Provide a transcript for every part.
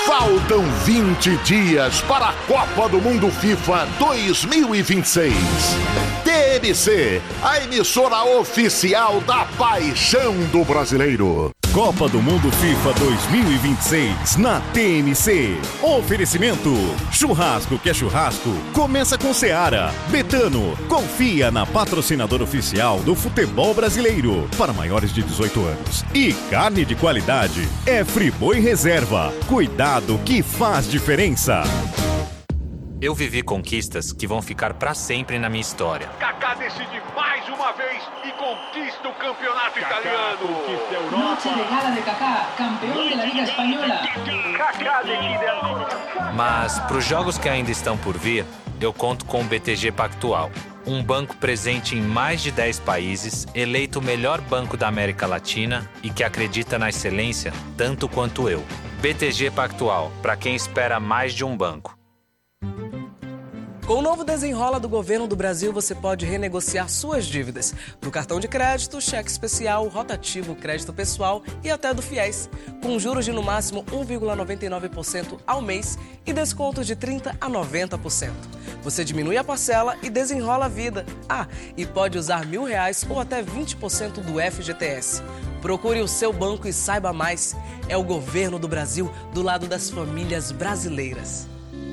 Faltam 20 dias para a Copa do Mundo FIFA 2026. TMC, a emissora oficial da paixão do brasileiro. Copa do Mundo FIFA 2026 na TMC. Oferecimento: churrasco que é churrasco, começa com Seara. Betano, confia na patrocinadora oficial do futebol brasileiro para maiores de 18 anos. E carne de qualidade é Friboi Reserva. Cuidado que faz diferença. Eu vivi conquistas que vão ficar pra sempre na minha história. Kaká decide mais uma vez e conquista o campeonato italiano. Noche de gala de Kaká, campeão da Liga Espanhola. Kaká decide ancora. Mas pros jogos que ainda estão por vir, eu conto com o BTG Pactual. Um banco presente em mais de 10 países, eleito o melhor banco da América Latina e que acredita na excelência tanto quanto eu. BTG Pactual, para quem espera mais de um banco. Com o novo Desenrola do Governo do Brasil, você pode renegociar suas dívidas. Do cartão de crédito, cheque especial, rotativo, crédito pessoal e até do FIES. Com juros de no máximo 1,99% ao mês e descontos de 30% a 90%. Você diminui a parcela e desenrola a vida. E pode usar R$1.000 ou até 20% do FGTS. Procure o seu banco e saiba mais. É o Governo do Brasil do lado das famílias brasileiras.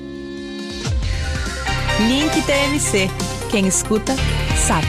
Link TMC. Quem escuta, sabe.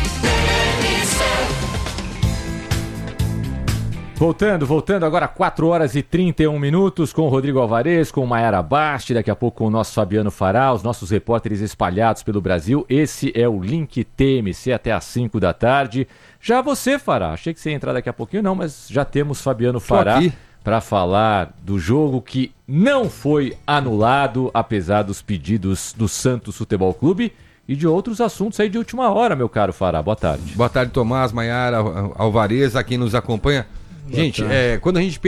Voltando agora 4 horas e 31 minutos com o Rodrigo Alvarez, com o Mayara Basti, daqui a pouco com o nosso Fabiano Fará, os nossos repórteres espalhados pelo Brasil. Esse é o Link TMC até às 5 da tarde. Já você, Fará, achei que você ia entrar daqui a pouquinho, não, mas já temos Fabiano Fará para falar do jogo que não foi anulado, apesar dos pedidos do Santos Futebol Clube e de outros assuntos aí de última hora, meu caro Fará. Boa tarde. Boa tarde, Tomás, Mayara, Alvarez, a quem nos acompanha. Gente, quando a gente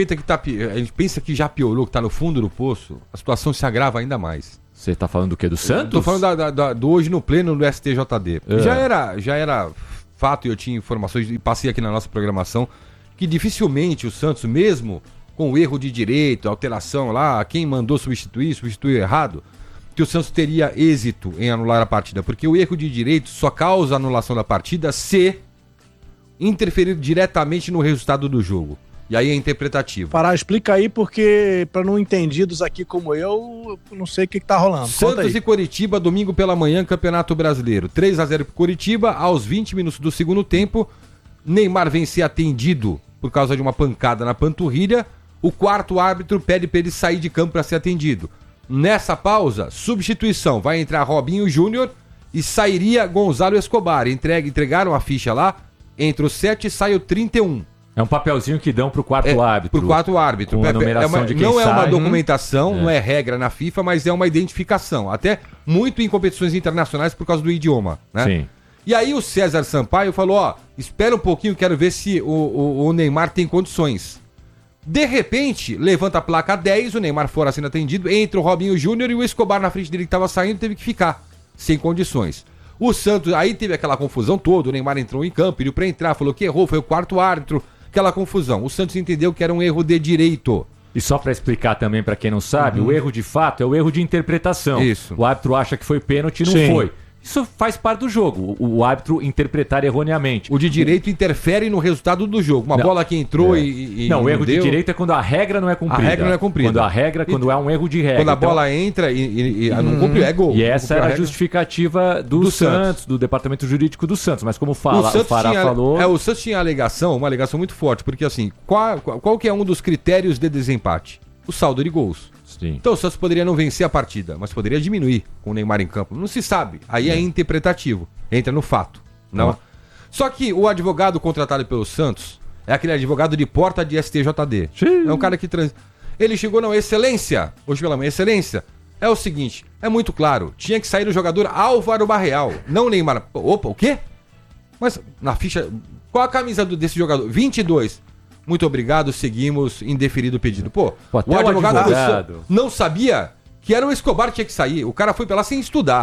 pensa que já piorou, que está no fundo do poço, a situação se agrava ainda mais. Você está falando do quê? Do Santos? Estou falando do hoje no pleno do STJD. Já era fato, e eu tinha informações, e passei aqui na nossa programação, que dificilmente o Santos, mesmo com o erro de direito, alteração lá, quem mandou substituiu errado, que o Santos teria êxito em anular a partida, porque o erro de direito só causa anulação da partida se interferir diretamente no resultado do jogo. E aí é interpretativo. Fará, explica aí, porque para não entendidos aqui como eu não sei o que tá rolando. Santos e Coritiba, domingo pela manhã, Campeonato Brasileiro. 3-0 pro Coritiba, aos 20 minutos do segundo tempo, Neymar vem ser atendido por causa de uma pancada na panturrilha. O quarto árbitro pede para ele sair de campo para ser atendido. Nessa pausa, substituição, vai entrar Robinho Júnior e sairia Gonzalo Escobar. Entregaram a ficha lá, entre os 7 e sai o 31. É um papelzinho que dão pro quarto árbitro. Pro quarto árbitro. Com a numeração de quem não sai. É uma documentação, não é regra na FIFA, mas é uma identificação. Até muito em competições internacionais por causa do idioma, né? Sim. E aí o César Sampaio falou, espera um pouquinho, quero ver se o Neymar tem condições. De repente, levanta a placa 10, o Neymar fora sendo atendido, entra o Robinho Júnior e o Escobar na frente dele que estava saindo teve que ficar, sem condições. O Santos, aí teve aquela confusão toda, o Neymar entrou em campo, pediu pra entrar, falou que errou, foi o quarto árbitro, aquela confusão. O Santos entendeu que era um erro de direito. E só para explicar também para quem não sabe, o erro de fato é o erro de interpretação. Isso. O árbitro acha que foi pênalti e não foi. Isso faz parte do jogo, o árbitro interpretar erroneamente. O de direito interfere no resultado do jogo. Uma bola que entrou e não, o erro de direito é quando a regra não é cumprida. A regra não é cumprida. Quando há um erro de regra. Quando a bola entra e não cumpriu, é gol. E essa era a justificativa do Santos, do departamento jurídico do Santos. Mas como o Fará falou... O Santos tinha uma alegação muito forte, porque assim, qual que é um dos critérios de desempate? O saldo de gols. Sim. Então o Santos poderia não vencer a partida, mas poderia diminuir com o Neymar em campo. Não se sabe. Aí é interpretativo. Entra no fato. Não. Só que o advogado contratado pelo Santos é aquele advogado de porta de STJD. Sim. É um cara que Ele chegou, não, excelência. Hoje pela manhã, excelência. É o seguinte, é muito claro. Tinha que sair o jogador Álvaro Barreal, não Neymar. Opa, o quê? Mas na ficha... Qual a camisa desse jogador? 22. Muito obrigado, seguimos, indeferido o pedido. Pô, o advogado não sabia que era o Escobar que tinha que sair. O cara foi pra lá sem estudar.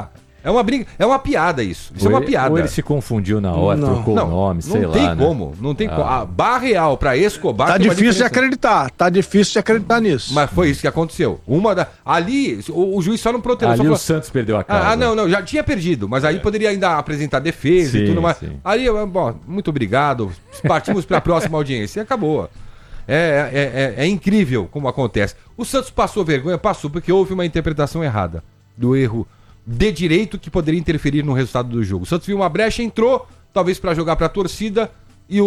É uma briga, é uma piada isso. Isso é uma piada. Ou ele se confundiu na hora, trocou o nome, sei lá. Não tem como, não tem como. A barra real pra Escobar... Tá difícil de acreditar, nisso. Mas foi isso que aconteceu. Ali, o juiz só não protegeu. Ali o Santos perdeu a causa. Não, já tinha perdido, mas aí poderia ainda apresentar defesa e tudo mais. Sim. Aí, bom, muito obrigado, partimos pra próxima audiência e acabou. É incrível como acontece. O Santos passou vergonha? Passou, porque houve uma interpretação errada do erro de direito que poderia interferir no resultado do jogo. O Santos viu uma brecha, entrou, talvez para jogar para a torcida, e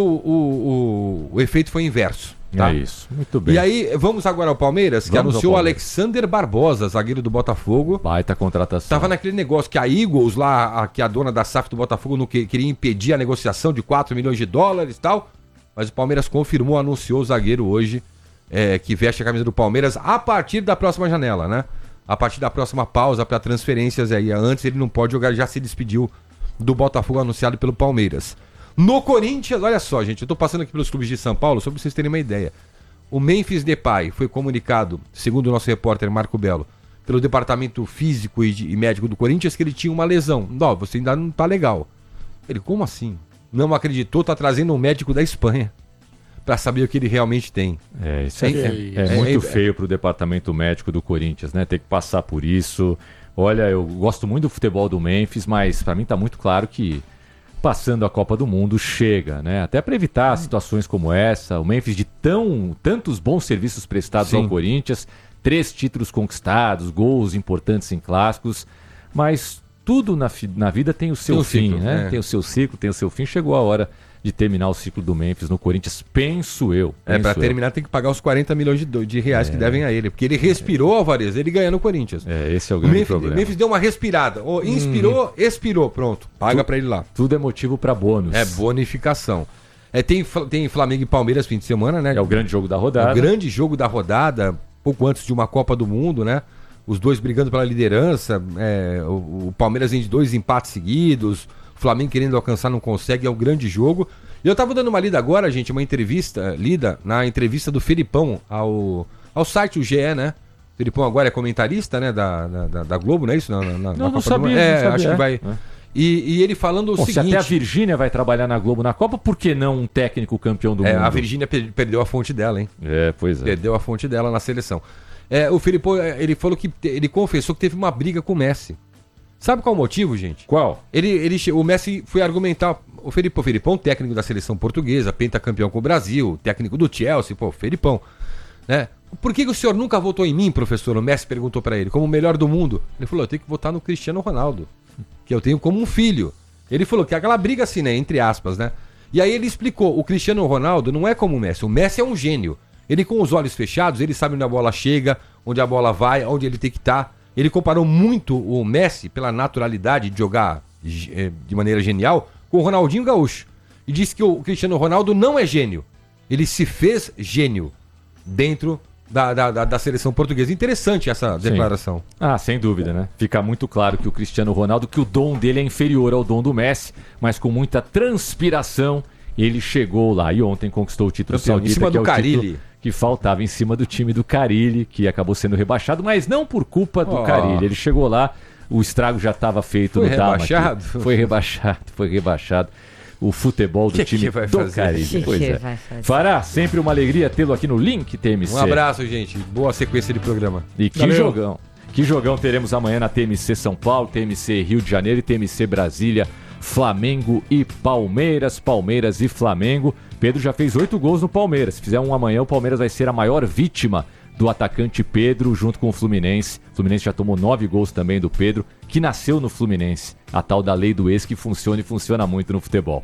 o efeito foi inverso. Tá? É isso, muito bem. E aí, vamos agora ao Palmeiras, que anunciou o Alexander Barbosa, zagueiro do Botafogo. Baita contratação. Tava naquele negócio que a Eagles lá, que é a dona da SAF do Botafogo, não queria impedir a negociação de 4 milhões de dólares e tal, mas o Palmeiras confirmou, anunciou o zagueiro hoje, que veste a camisa do Palmeiras a partir da próxima janela, né? A partir da próxima pausa para transferências aí. Antes ele não pode jogar, já se despediu do Botafogo anunciado pelo Palmeiras. No Corinthians, olha só, gente, eu tô passando aqui pelos clubes de São Paulo, só pra vocês terem uma ideia. O Memphis Depay foi comunicado, segundo o nosso repórter Marco Belo, pelo departamento físico e médico do Corinthians, que ele tinha uma lesão. Não, você ainda não tá legal. Ele, como assim? Não acreditou, tá trazendo um médico da Espanha para saber o que ele realmente tem. Isso é muito feio pro departamento médico do Corinthians, né? Ter que passar por isso. Olha, eu gosto muito do futebol do Memphis, mas para mim tá muito claro que passando a Copa do Mundo chega, né? Até para evitar situações como essa, o Memphis de tantos bons serviços prestados ao Corinthians, 3 títulos conquistados, gols importantes em clássicos, mas tudo na vida tem o seu fim, ciclo, né? Tem o seu ciclo, tem o seu fim. Chegou a hora de terminar o ciclo do Memphis no Corinthians, penso eu. Para terminar tem que pagar os 40 milhões de reais que devem a ele, porque ele respirou, Alvarez, ele ganha no Corinthians. Esse é o grande problema. O Memphis deu uma respirada, inspirou, expirou, pronto, paga para ele lá. Tudo é motivo para bônus. É bonificação. Tem Flamengo e Palmeiras fim de semana, né? É o grande jogo da rodada. O grande jogo da rodada, pouco antes de uma Copa do Mundo, né? Os dois brigando pela liderança, o Palmeiras vem de 2 empates seguidos, o Flamengo querendo alcançar não consegue, é um grande jogo. E eu tava dando uma lida agora, gente, uma entrevista, na entrevista do Felipão ao site, o GE, né? O Felipão agora é comentarista, né, da Globo, não é isso? Não sabia. Acho que vai... E ele falando o seguinte... Se até a Virgínia vai trabalhar na Globo na Copa, por que não um técnico campeão do mundo? A Virgínia perdeu a fonte dela, hein? Pois é. Perdeu a fonte dela na seleção. O Felipão, ele falou que... Ele confessou que teve uma briga com o Messi. Sabe qual o motivo, gente? Qual? O Messi foi argumentar... O Felipão, técnico da seleção portuguesa, pentacampeão com o Brasil, técnico do Chelsea, Felipão, né? Por que o senhor nunca votou em mim, professor? O Messi perguntou pra ele, como o melhor do mundo. Ele falou, eu tenho que votar no Cristiano Ronaldo, que eu tenho como um filho. Ele falou que aquela briga assim, né, entre aspas, né? E aí ele explicou, o Cristiano Ronaldo não é como o Messi é um gênio. Ele com os olhos fechados, ele sabe onde a bola chega, onde a bola vai, onde ele tem que estar. Ele comparou muito o Messi, pela naturalidade de jogar de maneira genial, com o Ronaldinho Gaúcho. E disse que o Cristiano Ronaldo não é gênio. Ele se fez gênio dentro da seleção portuguesa. Interessante essa declaração. Sem dúvida, né? Fica muito claro que o Cristiano Ronaldo, que o dom dele é inferior ao dom do Messi, mas com muita transpiração, ele chegou lá e ontem conquistou o título saudita, em cima do Carille, que faltava em cima do time do Carille, que acabou sendo rebaixado, mas não por culpa do Carille. Ele chegou lá, o estrago já estava feito no Dálmata. Foi rebaixado. O futebol do time do Carille. Pois é. Fará, sempre uma alegria tê-lo aqui no Link TMC. Um abraço, gente. Boa sequência de programa. E que jogão. Que jogão teremos amanhã na TMC São Paulo, TMC Rio de Janeiro e TMC Brasília. Flamengo e Palmeiras, Palmeiras e Flamengo. Pedro já fez 8 gols no Palmeiras. Se fizer um amanhã, o Palmeiras vai ser a maior vítima do atacante Pedro, junto com o Fluminense. O Fluminense já tomou 9 gols também do Pedro, que nasceu no Fluminense. A tal da lei do ex que funciona e funciona muito no futebol.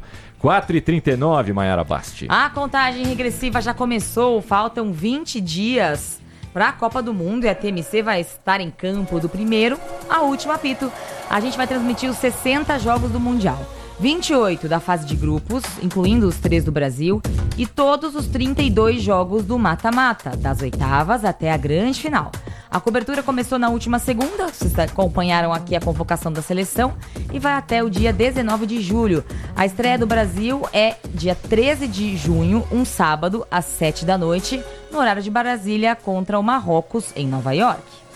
4h39, Maiara Basti. A contagem regressiva já começou, faltam 20 dias para a Copa do Mundo e a TMC vai estar em campo do primeiro ao último apito. A gente vai transmitir os 60 jogos do Mundial. 28 da fase de grupos, incluindo os 3 do Brasil, e todos os 32 jogos do mata-mata, das oitavas até a grande final. A cobertura começou na última segunda, vocês acompanharam aqui a convocação da seleção, e vai até o dia 19 de julho. A estreia do Brasil é dia 13 de junho, um sábado, às 7 da noite, no horário de Brasília, contra o Marrocos, em Nova York.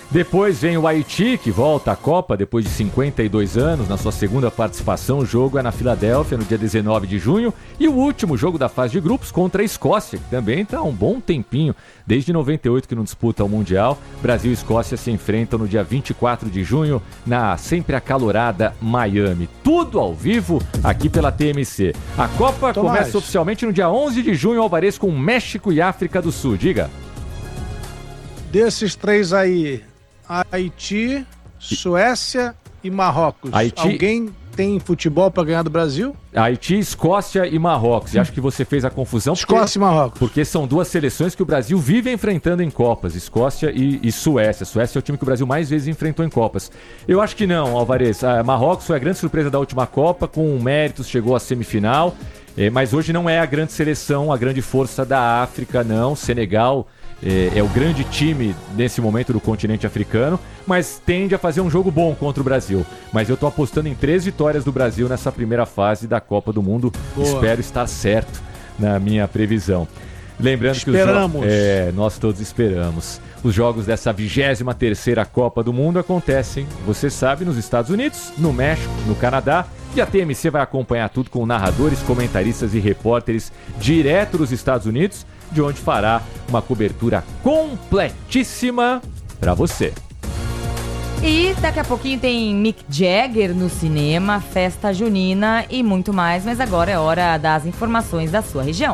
Depois vem o Haiti, que volta à Copa depois de 52 anos, na sua segunda participação. O jogo é na Filadélfia, no dia 19 de junho. E o último jogo da fase de grupos contra a Escócia, que também está há um bom tempinho, desde 98 que não disputa o Mundial. Brasil e Escócia se enfrentam no dia 24 de junho, na sempre acalorada Miami. Tudo ao vivo aqui pela TMC. A Copa começa oficialmente no dia 11 de junho, Alvarez, com México e África do Sul. Diga. Desses três aí, Haiti, Suécia e Marrocos. Alguém tem futebol para ganhar do Brasil? Haiti, Escócia e Marrocos. E acho que você fez a confusão. Escócia e Marrocos. Porque são duas seleções que o Brasil vive enfrentando em Copas. Escócia e Suécia. Suécia é o time que o Brasil mais vezes enfrentou em Copas. Eu acho que não, Alvarez. Marrocos foi a grande surpresa da última Copa. Com méritos chegou à semifinal. Mas hoje não é a grande seleção, a grande força da África, não. Senegal é o grande time nesse momento do continente africano, mas tende a fazer um jogo bom contra o Brasil. Mas eu tô apostando em 3 vitórias do Brasil nessa primeira fase da Copa do Mundo. Boa. Espero estar certo na minha previsão. Lembrando que nós todos esperamos. Os jogos dessa 23ª Copa do Mundo acontecem, você sabe, nos Estados Unidos, no México, no Canadá. E a TMC vai acompanhar tudo com narradores, comentaristas e repórteres direto dos Estados Unidos, de onde fará uma cobertura completíssima para você. E daqui a pouquinho tem Mick Jagger no cinema, festa junina e muito mais, mas agora é hora das informações da sua região.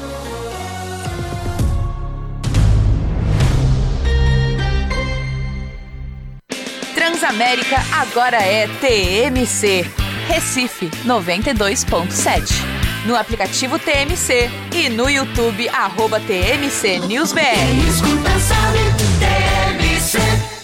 Transamérica agora é TMC. Recife 92.7. No aplicativo TMC e no YouTube @TMC News BR. Escuta, sabe, TMC.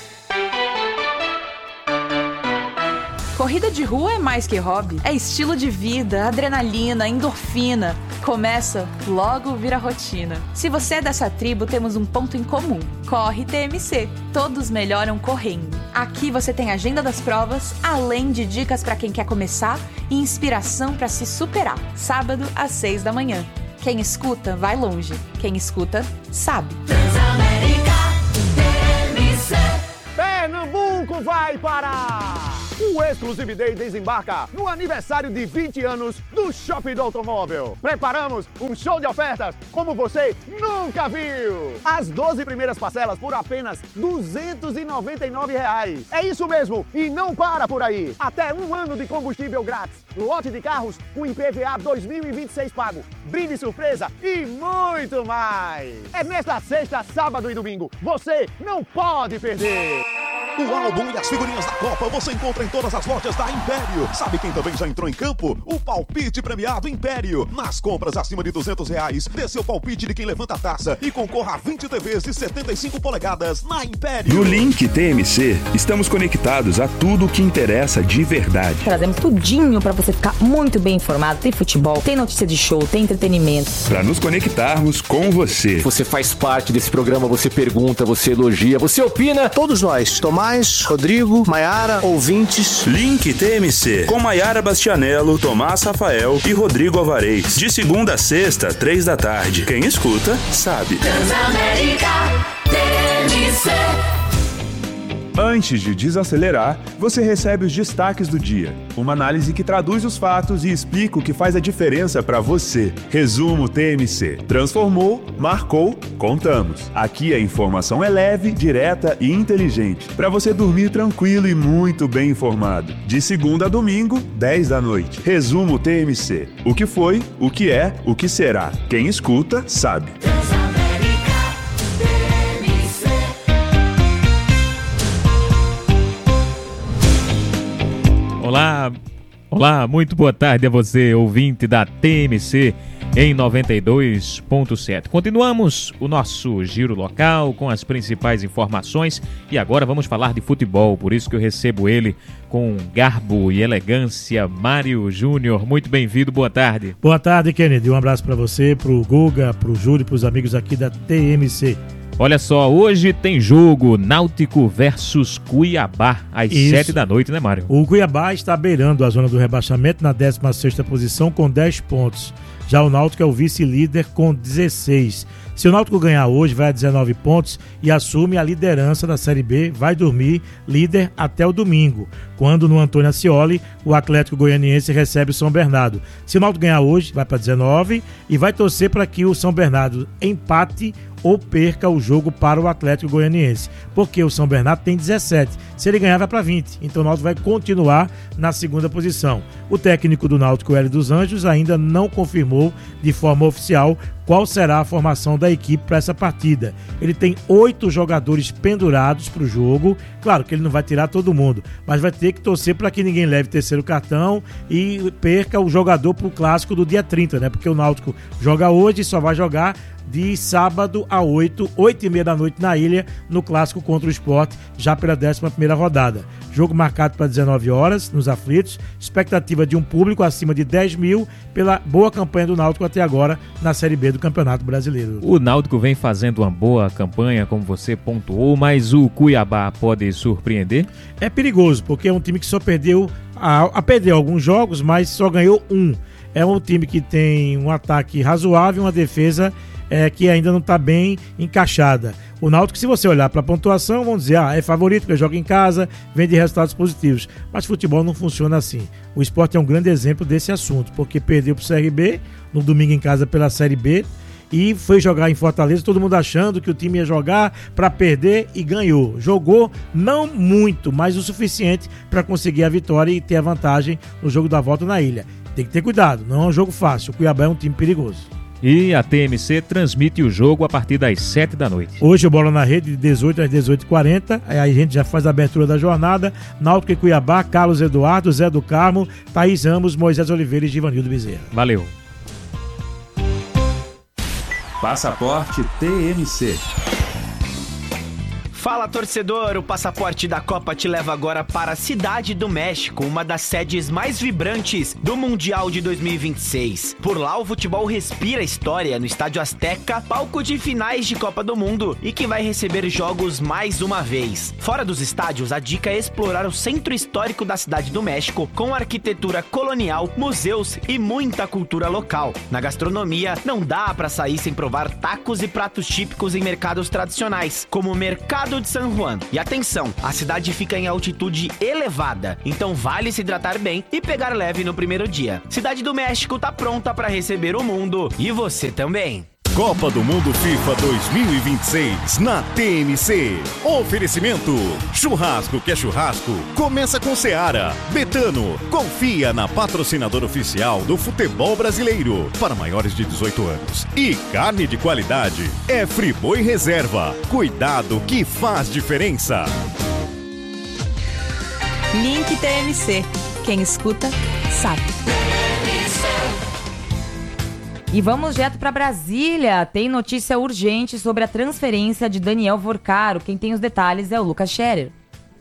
Corrida de rua é mais que hobby. É estilo de vida, adrenalina, endorfina. Começa, logo vira rotina. Se você é dessa tribo, temos um ponto em comum. Corre TMC. Todos melhoram correndo. Aqui você tem a agenda das provas, além de dicas para quem quer começar e inspiração para se superar. Sábado às 6 da manhã. Quem escuta, vai longe. Quem escuta, sabe. Transamérica TMC. Pernambuco vai parar! O Exclusive Day desembarca no aniversário de 20 anos do Shopping do Automóvel. Preparamos um show de ofertas como você nunca viu. As 12 primeiras parcelas por apenas R$ 299. É isso mesmo, e não para por aí. Até 1 ano de combustível grátis, lote de carros com IPVA 2026 pago, brinde surpresa e muito mais. É nesta sexta, sábado e domingo. Você não pode perder. O álbum e as figurinhas da Copa você encontra em todas as lojas da Império. Sabe quem também já entrou em campo? O palpite premiado Império. Nas compras acima de R$200, dê seu palpite de quem levanta a taça e concorra a 20 TVs de 75 polegadas na Império. No Link TMC, estamos conectados a tudo o que interessa de verdade. Trazemos tudinho para você ficar muito bem informado. Tem futebol, tem notícia de show, tem entretenimento. Para nos conectarmos com você. Você faz parte desse programa, você pergunta, você elogia, você opina. Todos nós, Tomás, Rodrigo, Maiara, ouvintes. Link TMC, com Maiara Bastianello, Tomás Rafael e Rodrigo Alvarez. De segunda a sexta, 3 da tarde. Quem escuta, sabe. Transamérica TMC. Antes de desacelerar, você recebe os destaques do dia. Uma análise que traduz os fatos e explica o que faz a diferença para você. Resumo TMC. Transformou, marcou, contamos. Aqui a informação é leve, direta e inteligente. Para você dormir tranquilo e muito bem informado. De segunda a domingo, 10 da noite. Resumo TMC. O que foi, o que é, o que será. Quem escuta, sabe. Olá, muito boa tarde a você, ouvinte da TMC em 92.7. Continuamos o nosso giro local com as principais informações e agora vamos falar de futebol, por isso que eu recebo ele com garbo e elegância, Mário Júnior. Muito bem-vindo, boa tarde. Boa tarde, Kennedy, um abraço para você, pro Guga, pro Júlio, pros amigos aqui da TMC. Olha só, hoje tem jogo Náutico versus Cuiabá, às 7 da noite, né, Mário? O Cuiabá está beirando a zona do rebaixamento na 16ª posição com 10 pontos. Já o Náutico é o vice-líder com 16. Se o Náutico ganhar hoje, vai a 19 pontos e assume a liderança da Série B, vai dormir líder até o domingo, quando no Antônio Ascioli o Atlético Goianiense recebe o São Bernardo. Se o Náutico ganhar hoje, vai para 19 e vai torcer para que o São Bernardo empate ou perca o jogo para o Atlético Goianiense, porque o São Bernardo tem 17, se ele ganhar vai para 20, então o Náutico vai continuar na segunda posição. O técnico do Náutico, Hélio dos Anjos, ainda não confirmou de forma oficial qual será a formação da equipe para essa partida. Ele tem 8 jogadores pendurados para o jogo, claro que ele não vai tirar todo mundo, mas vai ter que torcer para que ninguém leve terceiro cartão e perca o jogador para o clássico do dia 30, né? Porque o Náutico joga hoje e só vai jogar de sábado a 8h30 da noite na Ilha, no clássico contra o Sport, já pela 11ª rodada. Jogo marcado para 19 horas, nos aflitos, expectativa de um público acima de 10 mil pela boa campanha do Náutico até agora na Série B do Campeonato Brasileiro. O Náutico vem fazendo uma boa campanha, como você pontuou, mas o Cuiabá pode surpreender? É perigoso, porque é um time que só perdeu alguns jogos, mas só ganhou um. É um time que tem um ataque razoável, uma defesa que ainda não está bem encaixada. O Náutico, se você olhar para a pontuação, vão dizer, é favorito porque joga em casa, vem de resultados positivos. Mas futebol não funciona assim. O Sport é um grande exemplo desse assunto, porque perdeu para o CRB no domingo em casa pela Série B e foi jogar em Fortaleza, todo mundo achando que o time ia jogar para perder e ganhou. Jogou não muito, mas o suficiente para conseguir a vitória e ter a vantagem no jogo da volta na Ilha. Tem que ter cuidado, não é um jogo fácil. O Cuiabá é um time perigoso. E a TMC transmite o jogo a partir das 7 da noite. Hoje o Bola na Rede de 18 às 18h40. Aí a gente já faz a abertura da jornada. Náutico e Cuiabá, Carlos Eduardo, Zé do Carmo, Thaís Ramos, Moisés Oliveira e Givanildo Bezerra. Valeu. Passaporte TMC. Fala, torcedor! O Passaporte da Copa te leva agora para a Cidade do México, uma das sedes mais vibrantes do Mundial de 2026. Por lá, o futebol respira história no Estádio Azteca, palco de finais de Copa do Mundo e que vai receber jogos mais uma vez. Fora dos estádios, a dica é explorar o centro histórico da Cidade do México, com arquitetura colonial, museus e muita cultura local. Na gastronomia, não dá para sair sem provar tacos e pratos típicos em mercados tradicionais, como o Mercado de San Juan. E atenção, a cidade fica em altitude elevada, então vale se hidratar bem e pegar leve no primeiro dia. Cidade do México tá pronta para receber o mundo e você também. Copa do Mundo FIFA 2026 na TMC. Oferecimento: churrasco que é churrasco, começa com Seara. Betano, confia na patrocinadora oficial do futebol brasileiro para maiores de 18 anos. E carne de qualidade é Friboi Reserva. Cuidado que faz diferença. Link TMC. Quem escuta, sabe. E vamos direto para Brasília. Tem notícia urgente sobre a transferência de Daniel Vorcaro. Quem tem os detalhes é o Lucas Scherer.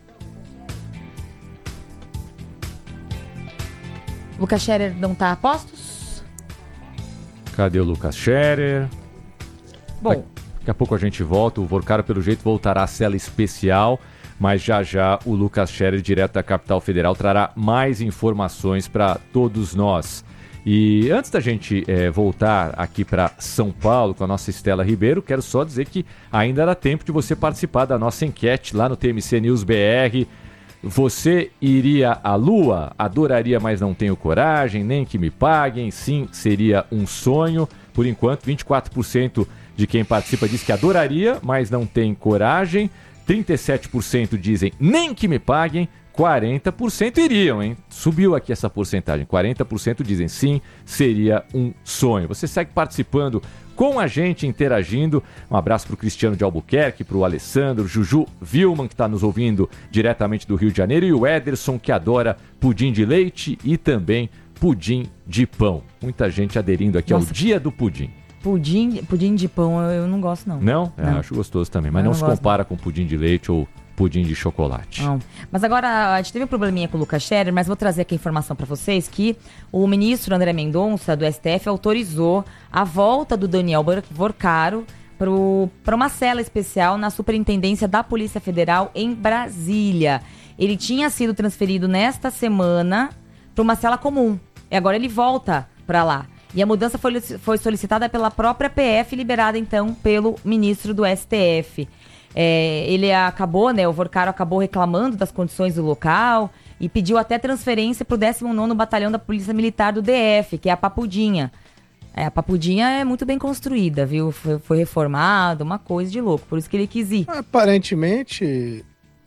Lucas Scherer não está a postos? Cadê o Lucas Scherer? Bom, daqui a pouco a gente volta. O Vorcaro, pelo jeito, voltará à cela especial. Mas já o Lucas Scherer, direto da Capital Federal, trará mais informações para todos nós. E antes da gente voltar aqui para São Paulo com a nossa Estela Ribeiro, quero só dizer que ainda dá tempo de você participar da nossa enquete lá no TMC News BR. Você iria à Lua? Adoraria, mas não tenho coragem, nem que me paguem. Sim, seria um sonho. Por enquanto, 24% de quem participa diz que adoraria, mas não tem coragem. 37% dizem nem que me paguem. 40% iriam, hein? Subiu aqui essa porcentagem. 40% dizem sim, seria um sonho. Você segue participando com a gente, interagindo. Um abraço para o Cristiano de Albuquerque, para o Alessandro, Juju Vilman, que está nos ouvindo diretamente do Rio de Janeiro, e o Ederson, que adora pudim de leite e também pudim de pão. Muita gente aderindo aqui ao Dia do Pudim. Pudim de pão eu não gosto, não. Não? Não. Acho gostoso também, mas não se compara com pudim de leite ou pudim de chocolate. Não. Mas agora, a gente teve um probleminha com o Lucas Scherer, mas vou trazer aqui a informação para vocês que o ministro André Mendonça, do STF, autorizou a volta do Daniel Vorcaro para uma cela especial na Superintendência da Polícia Federal em Brasília. Ele tinha sido transferido nesta semana para uma cela comum. E agora ele volta para lá. E a mudança foi solicitada pela própria PF, liberada então pelo ministro do STF. Ele acabou, né, o Vorcaro acabou reclamando das condições do local e pediu até transferência para o 19º Batalhão da Polícia Militar do DF, que é a Papudinha. A Papudinha é muito bem construída, viu? Foi reformada, uma coisa de louco, por isso que ele quis ir. Aparentemente,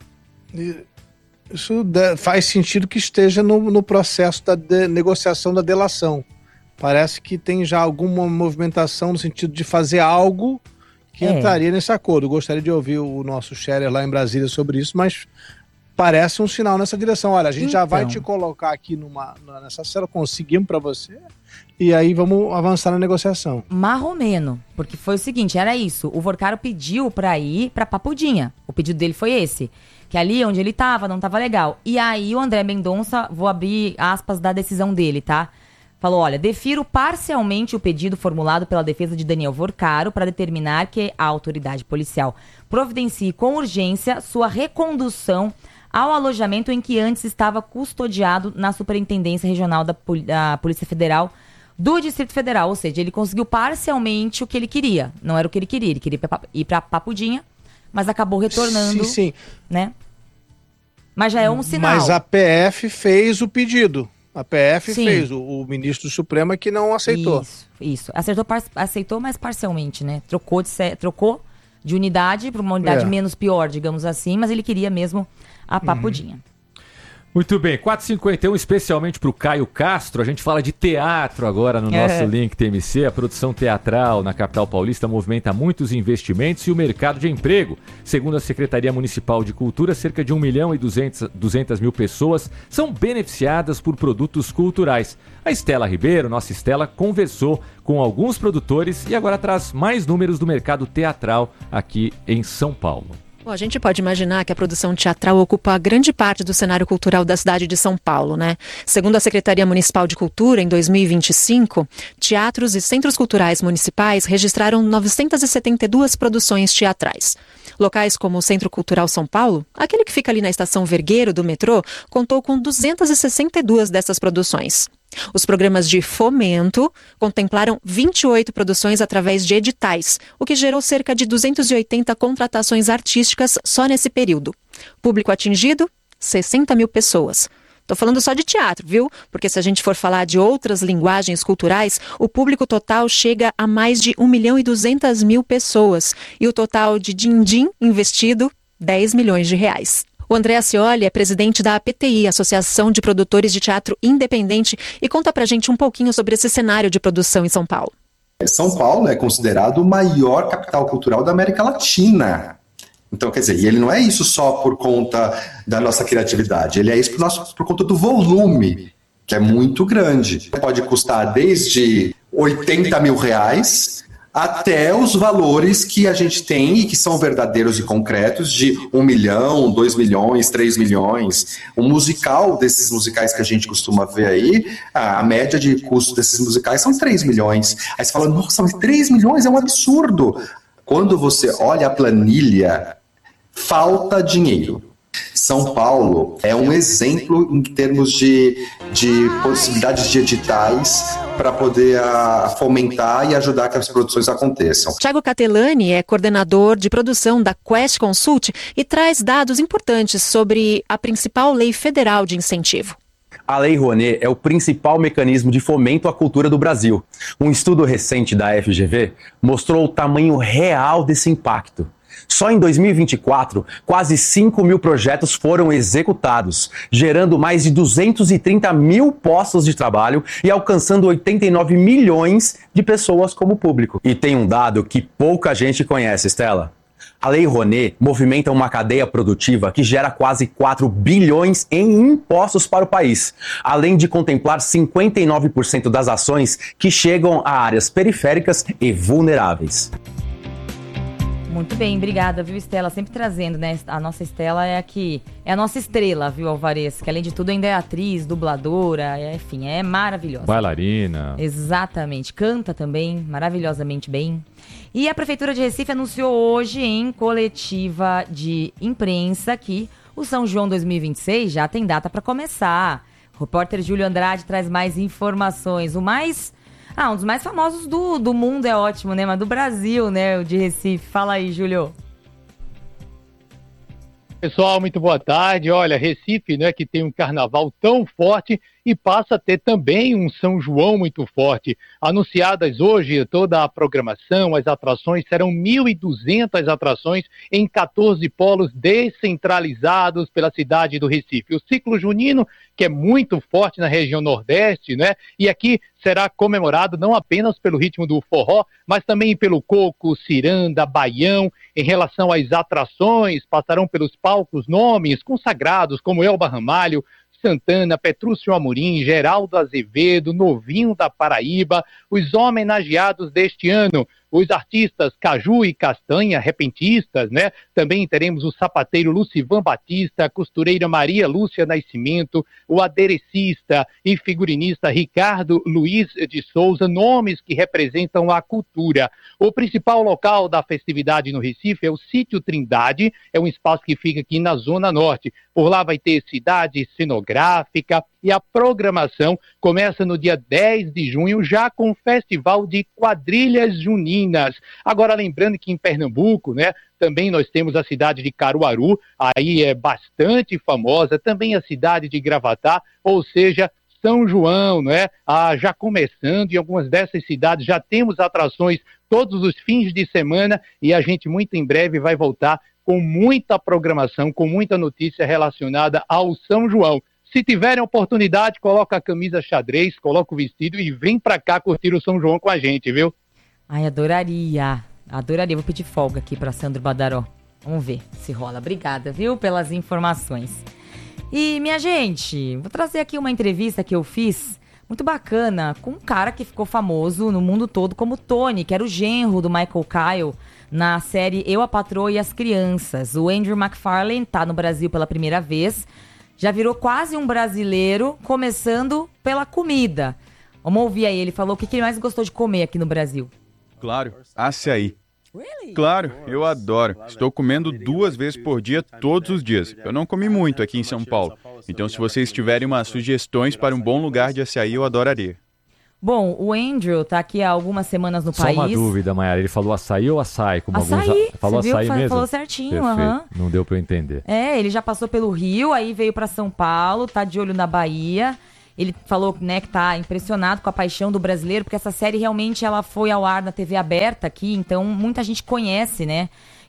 isso faz sentido que esteja no processo da negociação da delação. Parece que tem já alguma movimentação no sentido de fazer algo que entraria nesse acordo. Eu gostaria de ouvir o nosso Scherer lá em Brasília sobre isso, mas parece um sinal nessa direção. Olha, a gente já vai te colocar aqui nessa cela, conseguimos para você, e aí vamos avançar na negociação. Marromeno, porque foi o seguinte, era isso, o Vorcaro pediu para ir para Papudinha, o pedido dele foi esse, que ali onde ele tava não tava legal. E aí o André Mendonça, vou abrir aspas da decisão dele, tá? Falou, olha, defiro parcialmente o pedido formulado pela defesa de Daniel Vorcaro para determinar que a autoridade policial providencie com urgência sua recondução ao alojamento em que antes estava custodiado na Superintendência Regional da Polícia Federal do Distrito Federal. Ou seja, ele conseguiu parcialmente o que ele queria. Não era o que ele queria ir para Papudinha, mas acabou retornando, sim. Né? Mas já é um sinal. Mas a PF fez o pedido. A PF fez, o ministro do Supremo é que não aceitou. Isso. Aceitou, mas parcialmente, né? Trocou de unidade para uma unidade menos pior, digamos assim, mas ele queria mesmo a Papudinha. Muito bem, 4h51, especialmente para o Caio Castro. A gente fala de teatro agora no nosso Link TMC. A produção teatral na capital paulista movimenta muitos investimentos e o mercado de emprego. Segundo a Secretaria Municipal de Cultura, cerca de 1.200.000 pessoas são beneficiadas por produtos culturais. A Estela Ribeiro, nossa Estela, conversou com alguns produtores e agora traz mais números do mercado teatral aqui em São Paulo. Bom, a gente pode imaginar que a produção teatral ocupa grande parte do cenário cultural da cidade de São Paulo, né? Segundo a Secretaria Municipal de Cultura, em 2025, teatros e centros culturais municipais registraram 972 produções teatrais. Locais como o Centro Cultural São Paulo, aquele que fica ali na estação Vergueiro do metrô, contou com 262 dessas produções. Os programas de fomento contemplaram 28 produções através de editais, o que gerou cerca de 280 contratações artísticas só nesse período. Público atingido, 60.000 pessoas. Estou falando só de teatro, viu? Porque se a gente for falar de outras linguagens culturais, o público total chega a mais de 1.200.000 pessoas. E o total de din-din investido, 10 milhões de reais. O André Acioli é presidente da APTI, Associação de Produtores de Teatro Independente, e conta pra gente um pouquinho sobre esse cenário de produção em São Paulo. São Paulo é considerado o maior capital cultural da América Latina. Então, quer dizer, e ele não é isso só por conta da nossa criatividade, ele é isso por conta do volume, que é muito grande. Pode custar desde 80 mil reais até os valores que a gente tem e que são verdadeiros e concretos de 1 milhão, 2 milhões, 3 milhões. O musical desses musicais que a gente costuma ver aí, a média de custo desses musicais são 3 milhões. Aí você fala, nossa, mas 3 milhões é um absurdo. Quando você olha a planilha, falta dinheiro. São Paulo é um exemplo em termos de possibilidades de editais para poder fomentar e ajudar que as produções aconteçam. Thiago Catelani é coordenador de produção da Quest Consult e traz dados importantes sobre a principal lei federal de incentivo. A Lei Rouanet é o principal mecanismo de fomento à cultura do Brasil. Um estudo recente da FGV mostrou o tamanho real desse impacto. Só em 2024, quase 5 mil projetos foram executados, gerando mais de 230 mil postos de trabalho e alcançando 89 milhões de pessoas como público. E tem um dado que pouca gente conhece, Estela. A Lei Rouanet movimenta uma cadeia produtiva que gera quase 4 bilhões em impostos para o país, além de contemplar 59% das ações que chegam a áreas periféricas e vulneráveis. Muito bem, obrigada, viu, Estela? Sempre trazendo, né? A nossa Estela é a nossa estrela, viu, Alvarez? Que além de tudo ainda é atriz, dubladora, enfim, é maravilhosa. Bailarina. Exatamente, canta também maravilhosamente bem. E a Prefeitura de Recife anunciou hoje em coletiva de imprensa que o São João 2026 já tem data para começar. O repórter Júlio Andrade traz mais informações. Um dos mais famosos do mundo é ótimo, né? Mas do Brasil, né? O de Recife. Fala aí, Júlio. Pessoal, muito boa tarde. Olha, Recife, né, que tem um carnaval tão forte e passa a ter também um São João muito forte. Anunciadas hoje toda a programação, as atrações, serão 1.200 atrações em 14 polos descentralizados pela cidade do Recife. O ciclo junino, que é muito forte na região Nordeste, né? E aqui será comemorado não apenas pelo ritmo do forró, mas também pelo coco, ciranda, baião. Em relação às atrações, passarão pelos palcos nomes consagrados como Elba Ramalho, Santana, Petrúcio Amorim, Geraldo Azevedo, Novinho da Paraíba, os homenageados deste ano, os artistas Caju e Castanha, repentistas, né? Também teremos o sapateiro Lucivan Batista, a costureira Maria Lúcia Nascimento, o aderecista e figurinista Ricardo Luiz de Souza, nomes que representam a cultura. O principal local da festividade no Recife é o Sítio Trindade, é um espaço que fica aqui na Zona Norte. Por lá vai ter cidade cenográfica e a programação começa no dia 10 de junho, já com o Festival de Quadrilhas Juninas. Agora, lembrando que em Pernambuco, né, também nós temos a cidade de Caruaru, aí é bastante famosa, também a cidade de Gravatá, ou seja, São João, né? Já começando, em algumas dessas cidades já temos atrações todos os fins de semana e a gente muito em breve vai voltar com muita programação, com muita notícia relacionada ao São João. Se tiverem oportunidade, coloca a camisa xadrez, coloca o vestido e vem pra cá curtir o São João com a gente, viu? Ai, adoraria. Adoraria. Vou pedir folga aqui pra Sandro Badaró. Vamos ver se rola. Obrigada, viu, pelas informações. E, minha gente, vou trazer aqui uma entrevista que eu fiz, muito bacana, com um cara que ficou famoso no mundo todo como Tony, que era o genro do Michael Kyle, na série Eu, a Patroa e as Crianças. O Andrew McFarlane tá no Brasil pela primeira vez. Já virou quase um brasileiro, começando pela comida. Vamos ouvir aí, ele falou o que ele mais gostou de comer aqui no Brasil. Claro, açaí. Claro, eu adoro. Estou comendo 2 vezes por dia, todos os dias. Eu não comi muito aqui em São Paulo. Então, se vocês tiverem umas sugestões para um bom lugar de açaí, eu adoraria. Bom, o Andrew tá aqui há algumas semanas no país. Só uma dúvida, Mayara. Ele falou açaí ou açaí? Como açaí. Alguns... Falou Você açaí viu? mesmo? Falou certinho. Não deu pra eu entender. Ele já passou pelo Rio, aí veio pra São Paulo, tá de olho na Bahia. Ele falou, né, que tá impressionado com a paixão do brasileiro, porque essa série realmente ela foi ao ar na TV aberta aqui, então muita gente conhece, né?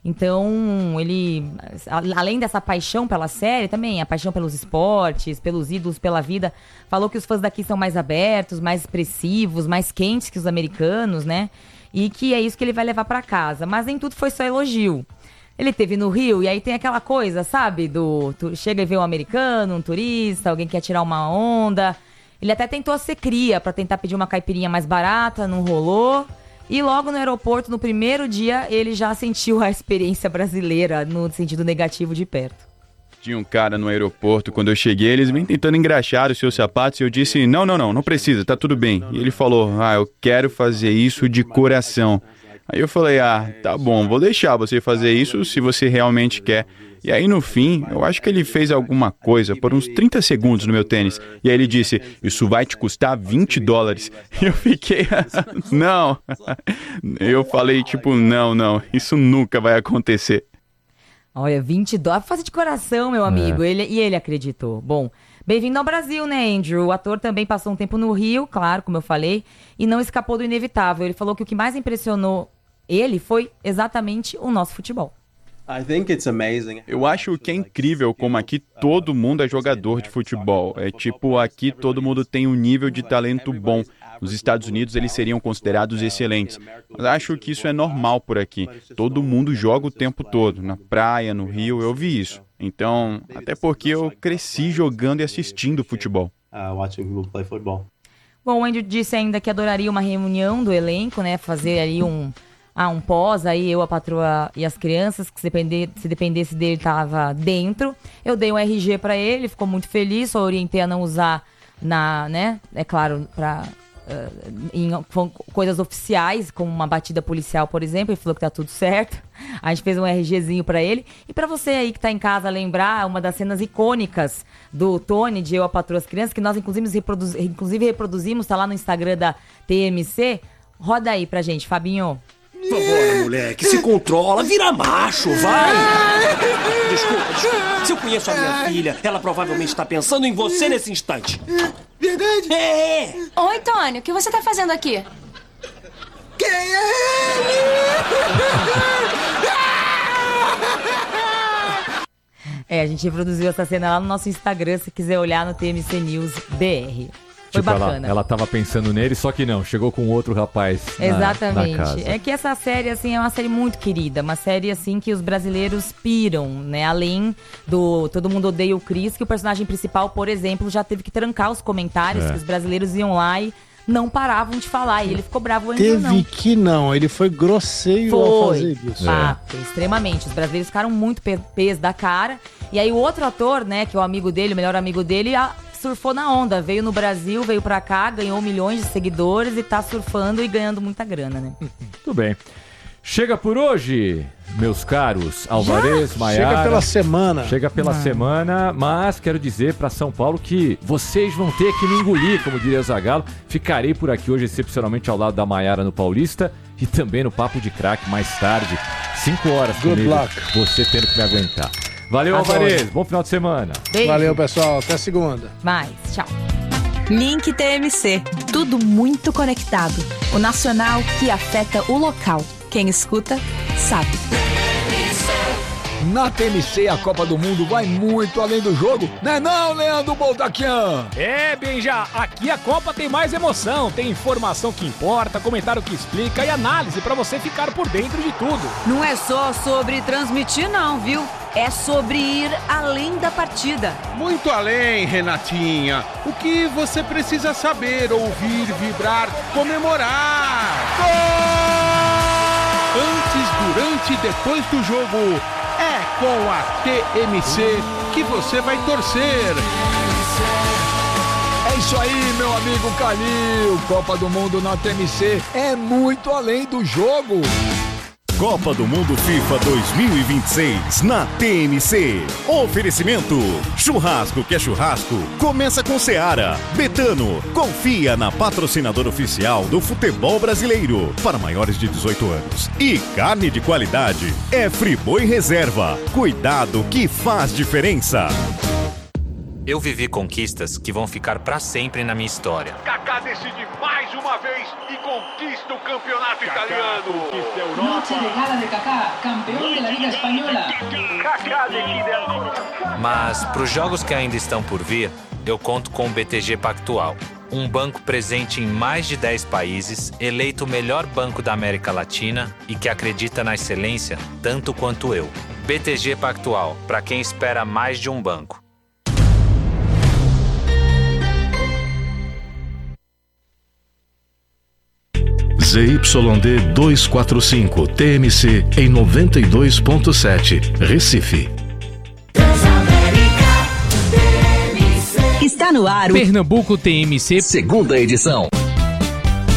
Então, ele, além dessa paixão pela série, também a paixão pelos esportes, pelos ídolos, pela vida, falou que os fãs daqui são mais abertos, mais expressivos, mais quentes que os americanos, né? E que é isso que ele vai levar pra casa. Mas nem tudo foi só elogio. Ele esteve no Rio e aí tem aquela coisa, sabe? Chega e vê um americano, um turista, alguém quer tirar uma onda. Ele até tentou ser cria pra tentar pedir uma caipirinha mais barata, não rolou. E logo no aeroporto, no primeiro dia, ele já sentiu a experiência brasileira no sentido negativo de perto. Tinha um cara no aeroporto, quando eu cheguei, eles vêm tentando engraxar os seus sapatos e eu disse, não precisa, tá tudo bem. E ele falou, eu quero fazer isso de coração. Aí eu falei, tá bom, vou deixar você fazer isso se você realmente quer. E aí no fim, eu acho que ele fez alguma coisa por uns 30 segundos no meu tênis. E aí ele disse, isso vai te custar $20. E eu fiquei, não. Eu falei não, isso nunca vai acontecer. Olha, $20, fazer de coração, meu amigo. Ele acreditou. Bom, bem-vindo ao Brasil, né, Andrew? O ator também passou um tempo no Rio, claro, como eu falei, e não escapou do inevitável. Ele falou que o que mais impressionou ele foi exatamente o nosso futebol. Eu acho que é incrível como aqui todo mundo é jogador de futebol. É tipo, aqui todo mundo tem um nível de talento bom. Nos Estados Unidos eles seriam considerados excelentes. Mas acho que isso é normal por aqui. Todo mundo joga o tempo todo. Na praia, no Rio, eu vi isso. Então, até porque eu cresci jogando e assistindo futebol. Bom, o Andrew disse ainda que adoraria uma reunião do elenco, né? Fazer ali um pós, aí Eu, a Patroa e as Crianças, que se dependesse dele, tava dentro. Eu dei um RG pra ele, ficou muito feliz, só orientei a não usar é claro, pra em coisas oficiais, como uma batida policial, por exemplo. Ele falou que tá tudo certo. A gente fez um RGzinho pra ele. E pra você aí que tá em casa lembrar uma das cenas icônicas do Tony, de Eu, a Patroa as Crianças, que nós inclusive reproduzimos, tá lá no Instagram da TMC. Roda aí pra gente, Fabinho. Vambora, moleque, se controla, vira macho, vai! Desculpa. Se eu conheço a minha filha, ela provavelmente está pensando em você nesse instante. Verdade? É! Oi, Tony, o que você tá fazendo aqui? Quem é ele? A gente reproduziu essa cena lá no nosso Instagram, se quiser olhar no TMC News BR. Foi bacana. Ela tava pensando nele, só que não, chegou com outro rapaz. Exatamente. Na casa. É que essa série, assim, é uma série muito querida. Uma série, assim, que os brasileiros piram, né? Além do Todo Mundo Odeia o Chris, que o personagem principal, por exemplo, já teve que trancar os comentários, que os brasileiros iam lá e não paravam de falar. E ele ficou bravo ainda não. Teve que não, ele foi grosseiro ao fazer isso. Extremamente. Os brasileiros ficaram muito pés da cara. E aí o outro ator, né, que é o amigo dele, o melhor amigo dele, surfou na onda, veio no Brasil, veio pra cá, ganhou milhões de seguidores e tá surfando e ganhando muita grana, né? Tudo bem. Chega por hoje, meus caros Alvarez, Maiara. Chega pela semana. Chega pela semana, mas quero dizer pra São Paulo que vocês vão ter que me engolir, como diria Zagallo. Ficarei por aqui hoje, excepcionalmente ao lado da Maiara no Paulista e também no Papo de Crack mais tarde, 5 horas comigo. Você tendo que me aguentar. Valeu, Alvarez. Bom final de semana. Beijo. Valeu, pessoal. Até segunda. Mais. Tchau. Link TMC. Tudo muito conectado. O nacional que afeta o local. Quem escuta, sabe. Na TMC, a Copa do Mundo vai muito além do jogo, né não, Leandro Boldaquian? É, Benja, aqui a Copa tem mais emoção, tem informação que importa, comentário que explica e análise pra você ficar por dentro de tudo. Não é só sobre transmitir não, viu? É sobre ir além da partida. Muito além, Renatinha. O que você precisa saber, ouvir, vibrar, comemorar. Gol! Antes, durante e depois do jogo. É com a TMC que você vai torcer. É isso aí, meu amigo Calil. Copa do Mundo na TMC é muito além do jogo. Copa do Mundo FIFA 2026 na TMC. Oferecimento: churrasco que é churrasco, começa com Seara. Betano, confia na patrocinadora oficial do futebol brasileiro para maiores de 18 anos. E carne de qualidade é Friboi Reserva. Cuidado que faz diferença. Eu vivi conquistas que vão ficar pra sempre na minha história. Kaká decide mais uma vez e conquista o campeonato italiano. Conquista a Europa. Noche de gala de Kaká, campeão da Liga Espanhola. Kaká decide a... Mas pros jogos que ainda estão por vir, eu conto com o BTG Pactual. Um banco presente em mais de 10 países, eleito o melhor banco da América Latina e que acredita na excelência tanto quanto eu. BTG Pactual, para quem espera mais de um banco. ZYD 245 TMC em 92.7 Recife. Está no ar o Pernambuco TMC, segunda edição.